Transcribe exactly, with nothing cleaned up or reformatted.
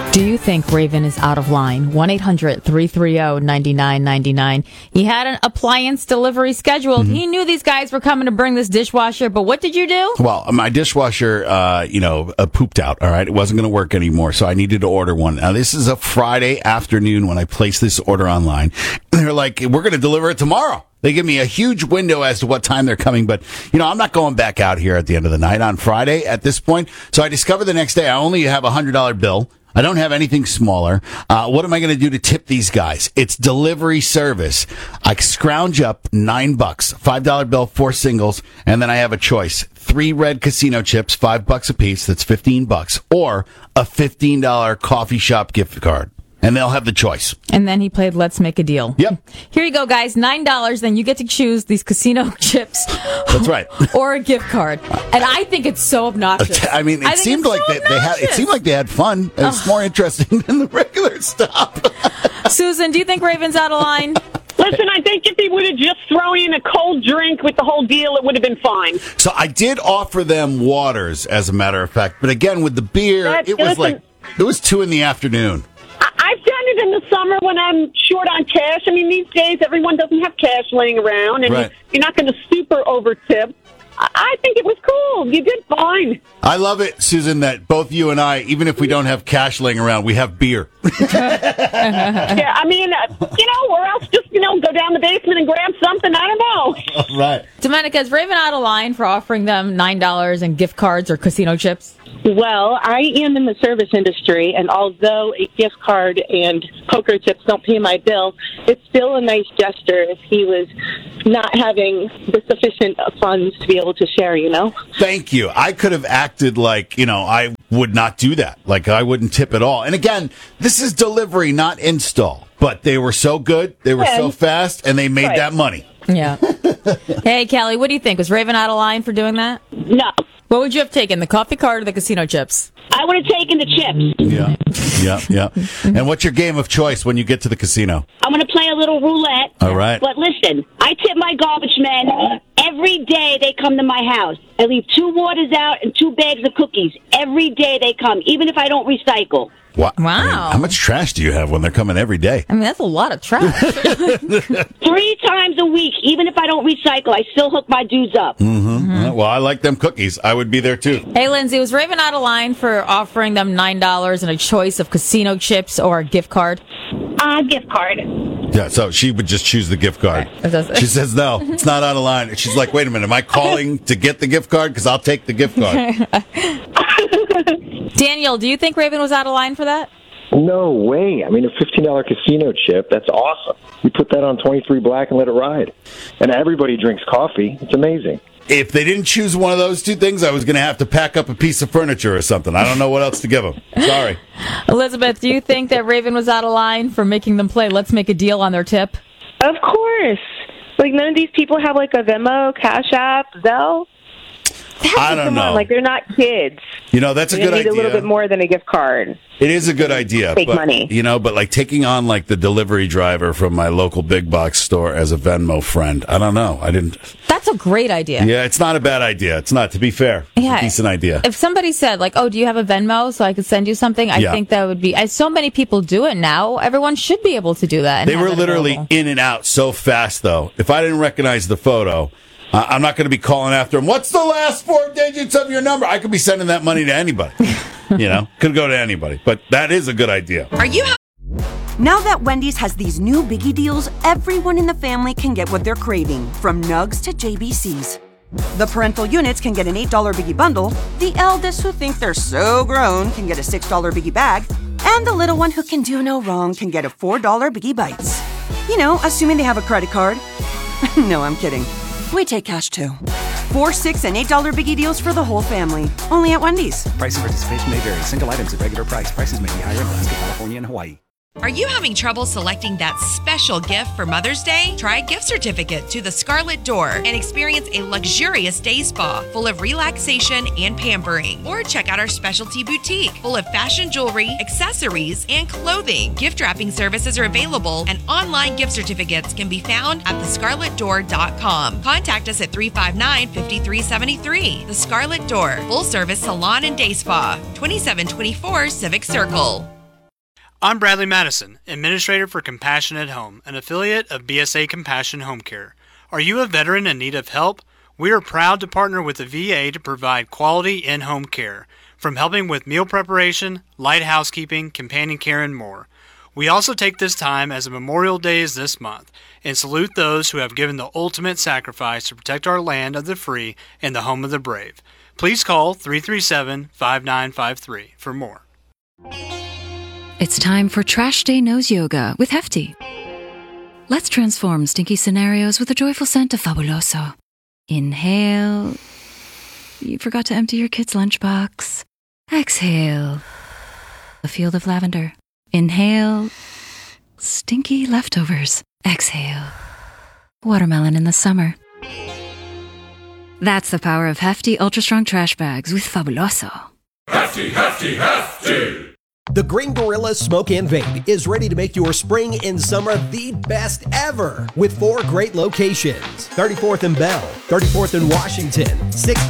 Do you think Raven is out of line? one eight hundred three three zero nine nine nine nine. He had an appliance delivery scheduled. Mm-hmm. He knew these guys were coming to bring this dishwasher, but what did you do? Well, my dishwasher, uh, you know, uh, pooped out, all right? It wasn't going to work anymore, so I needed to order one. Now, this is a Friday afternoon when I placed this order online. They're like, we're going to deliver it tomorrow. They give me a huge window as to what time they're coming, but, you know, I'm not going back out here at the end of the night on Friday at this point. So I discovered the next day I only have a one hundred dollars bill. I don't have anything smaller. Uh, what am I going to do to tip these guys? It's delivery service. I scrounge up nine bucks, five dollar bill, four singles, and then I have a choice. Three red casino chips, five bucks a piece. That's fifteen bucks, or a fifteen dollar coffee shop gift card. And they'll have the choice. And then he played Let's Make a Deal. Yep. Here you go, guys. nine dollars. Then you get to choose these casino chips. That's right. Or a gift card. And I think it's so obnoxious. I mean, it I seemed like so they, they had. It seemed like they had fun. It's more interesting than the regular stuff. Susan, do you think Raven's out of line? Listen, I think if he would have just thrown in a cold drink with the whole deal, it would have been fine. So I did offer them waters, as a matter of fact. But again, with the beer, That, it was listen, like it was two in the afternoon. I've done it in the summer when I'm short on cash. I mean, these days, everyone doesn't have cash laying around, and Right. you're not going to super over-tip. I think it was cool. You did fine. I love it, Susan, that both you and I, even if we don't have cash laying around, we have beer. Yeah, I mean, uh, you know, or else just, you know, go down the basement and grab something. I don't know. Right. Domenica, is Raven out of line for offering them nine dollars in gift cards or casino chips? Well, I am in the service industry, and although a gift card and poker chips don't pay my bill, it's still a nice gesture if he was not having the sufficient funds to be able to share, you know? Thank you. I could have acted like, you know, I would not do that. Like, I wouldn't tip at all. And again, this is delivery, not install. But they were so good, they were Yeah. so fast, and they made Right. that money. Yeah. Hey, Kelly, what do you think? Was Raven out of line for doing that? No. What would you have taken, the coffee card or the casino chips? I would have taken the chips. Yeah, yeah, yeah. And what's your game of choice when you get to the casino? I'm going to play a little roulette. All right. But listen, I tip my garbage men. Every day they come to my house. I leave two waters out and two bags of cookies. Every day they come, even if I don't recycle. Wow. Wow. I mean, how much trash do you have when they're coming every day? I mean, that's a lot of trash. Three times a week, even if I don't recycle, I still hook my dudes up. Mm-hmm. Well, I like them cookies. I would be there too. Hey, Lindsay, was Raven out of line for offering them nine dollars and a choice of casino chips or a gift card? Uh, gift card. Yeah, so she would just choose the gift card. Okay. She says, no, it's not out of line. She's like, wait a minute, am I calling to get the gift card? Because I'll take the gift card. Daniel, do you think Raven was out of line for that? No way. I mean, a fifteen dollar casino chip, that's awesome. You put that on twenty-three Black and let it ride. And everybody drinks coffee. It's amazing. If they didn't choose one of those two things, I was going to have to pack up a piece of furniture or something. I don't know what else to give them. Sorry. Elizabeth, do you think that Raven was out of line for making them play Let's Make a Deal on their tip? Of course. Like, none of these people have, like, a Venmo, Cash App, Zelle. I don't Come know. on, like, they're not kids. You know, that's a They good need idea. a little bit more than a gift card. It is a good idea. Fake but, money. You know, but like taking on like the delivery driver from my local big box store as a Venmo friend. I don't know. I didn't. That's a great idea. Yeah, it's not a bad idea. It's not, to be fair. It's Yeah. a decent idea. If somebody said, like, oh, do you have a Venmo so I could send you something? I Yeah. think that would be, as so many people do it now, everyone should be able to do that. and They have were it literally available. in and out so fast, though. If I didn't recognize the photo, uh, I'm not going to be calling after them. What's the last four digits of your number? I could be sending that money to anybody. You know, could go to anybody. But that is a good idea. Are you ha- Now that Wendy's has these new biggie deals, everyone in the family can get what they're craving, from Nugs to J B Cs. The parental units can get an eight dollar biggie bundle, the eldest who think they're so grown can get a six dollar biggie bag, and the little one who can do no wrong can get a four dollar biggie bites. You know, assuming they have a credit card. No, I'm kidding. We take cash too. Four, six, and eight dollar biggie deals for the whole family. Only at Wendy's. Price and participation may vary. Single items at regular price. Prices may be higher in Alaska, California, and Hawaii. Are you having trouble selecting that special gift for Mother's Day? Try a gift certificate to the Scarlet Door and experience a luxurious day spa full of relaxation and pampering. Or check out our specialty boutique full of fashion jewelry, accessories, and clothing. Gift wrapping services are available, and online gift certificates can be found at the scarlet door dot com. Contact us at three five nine, five three seven three. The Scarlet Door, full service salon and day spa, twenty-seven twenty-four Civic Circle. I'm Bradley Madison, Administrator for Compassion at Home, an affiliate of B S A Compassion Home Care. Are you a veteran in need of help? We are proud to partner with the V A to provide quality in-home care, from helping with meal preparation, light housekeeping, companion care, and more. We also take this time as Memorial Day is this month and salute those who have given the ultimate sacrifice to protect our land of the free and the home of the brave. Please call three three seven, five nine five three for more. It's time for Trash Day Nose Yoga with Hefty. Let's transform stinky scenarios with a joyful scent of Fabuloso. Inhale. You forgot to empty your kid's lunchbox. Exhale. A field of lavender. Inhale. Stinky leftovers. Exhale. Watermelon in the summer. That's the power of Hefty Ultra Strong Trash Bags with Fabuloso. Hefty, hefty, hefty! The Green Gorilla Smoke and Vape is ready to make your spring and summer the best ever with four great locations. thirty-fourth and Bell, thirty-fourth and Washington, sixth